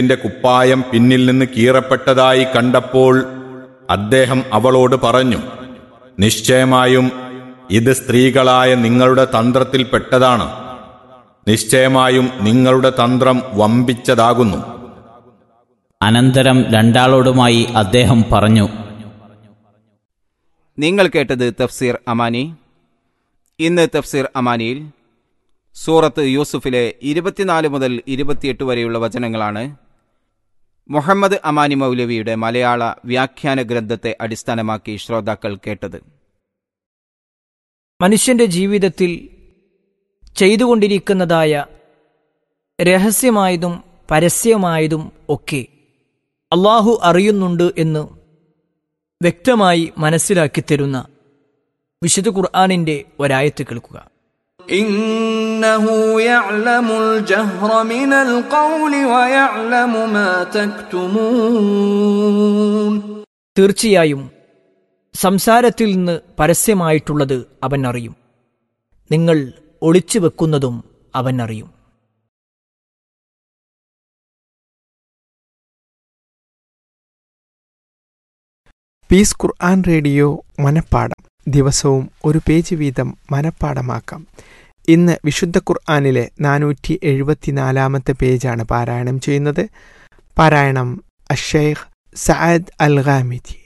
ിന്റെ കുപ്പായം പിന്നിൽ നിന്ന് കീറപ്പെട്ടതായി കണ്ടപ്പോൾ അദ്ദേഹം അവളോട് പറഞ്ഞു, നിശ്ചയമായും ഇത് സ്ത്രീകളായ നിങ്ങളുടെ തന്ത്രത്തിൽപ്പെട്ടതാണ്. നിശ്ചയമായും നിങ്ങളുടെ തന്ത്രം വമ്പിച്ചതാകുന്നു. അനന്തരം രണ്ടാളോടുമായി അദ്ദേഹം പറഞ്ഞു, നിങ്ങൾ കേട്ടത് തഫ്സീർ അമാനി. ഇന്ന് തഫ്സീർ അമാനിയിൽ സൂറത്ത് യൂസുഫിലെ 24 മുതൽ 28 വരെയുള്ള വചനങ്ങളാണ് മുഹമ്മദ് അമാനി മൗലവിയുടെ മലയാള വ്യാഖ്യാന ഗ്രന്ഥത്തെ അടിസ്ഥാനമാക്കി ശ്രോതാക്കൾ കേട്ടത്. മനുഷ്യന്റെ ജീവിതത്തിൽ ചെയ്തുകൊണ്ടിരിക്കുന്നതായ രഹസ്യമായതും പരസ്യമായതും ഒക്കെ അള്ളാഹു അറിയുന്നുണ്ട് എന്ന് വ്യക്തമായി മനസ്സിലാക്കി തരുന്ന വിശുദ്ധ ഖുർആനിന്റെ ഒരായത്ത് കേൾക്കുക. ഇന്നഹു യഅലമുൽ ജഹ്റ മിനൽ ഖൗലി വയഅലമു മാ തക്തുമൂൻ. തീർച്ചയായും സംസാരത്തിൽ നിന്ന് പരസ്യമായിട്ടുള്ളത് അവൻ അറിയും, നിങ്ങൾ ഒളിച്ചു വെക്കുന്നതും അവൻ അറിയും. പീസ് ഖുർആൻ റേഡിയോ മനപ്പാഠം. ദിവസവും ഒരു പേജ് വീതം മനപ്പാഠമാക്കാം. ഇന്ന് വിശുദ്ധ ഖുർആനിലെ 474 പേജാണ് പാരായണം ചെയ്യുന്നത്. പാരായണം അഷൈഖ് സഅദ് അൽ ഗാമിദി.